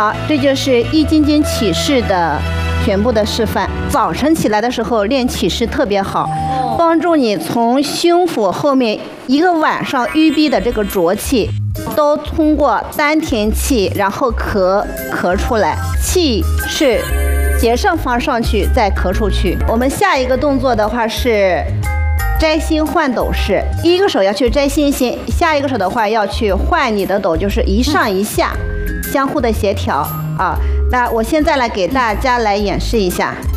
好，这就是易筋经起势的全部的示范。早晨起来的时候练起势特别好，帮助你从胸腹后面一个晚上淤逼的这个浊气，都通过丹田气，然后咳出来，气是斜上方上去，再咳出去。我们下一个动作的话是摘星换斗式，一个手要去摘星星，下一个手的话要去换你的斗，就是一上一下，相互的协调啊。那我现在来给大家来演示一下。